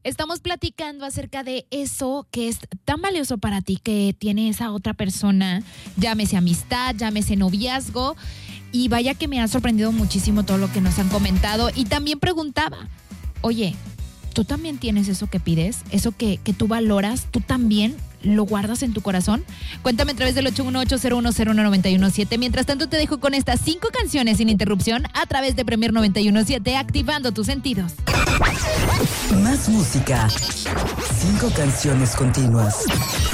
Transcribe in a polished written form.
Estamos platicando acerca de eso que es tan valioso para ti que tiene esa otra persona, llámese amistad, llámese noviazgo. Y vaya que me ha sorprendido muchísimo todo lo que nos han comentado. Y también preguntaba, oye, ¿tú también tienes eso que pides? ¿Eso que tú valoras? ¿Tú también lo guardas en tu corazón? Cuéntame a través del 818-010-917. Mientras tanto te dejo con estas 5 canciones sin interrupción a través de Premier 917, activando tus sentidos. Más música. 5 canciones continuas.